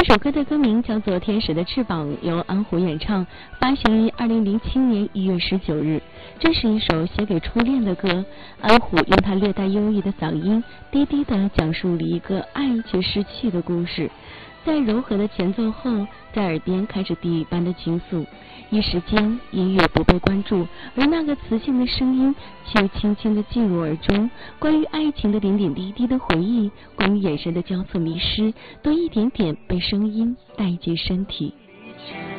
首歌的歌名叫做《天使的翅膀》，由安虎演唱，发行于2007年1月19日。这是一首写给初恋的歌，安虎用他略带忧郁的嗓音，低低地讲述了一个爱却失去的故事。在柔和的前奏后，在耳边开始地般的倾诉。一时间，音乐不被关注，而那个磁性的声音却轻轻地进入耳中。关于爱情的点点滴滴的回忆，关于眼神的交错迷失，都一点点被声音带进身体。